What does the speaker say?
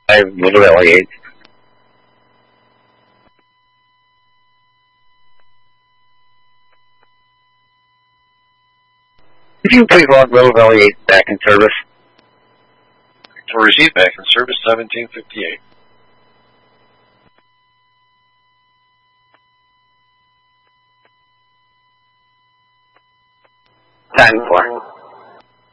Little Valley 8. Could you please log Little Valley 8 back in service? For receipt back in service 1758. Time for.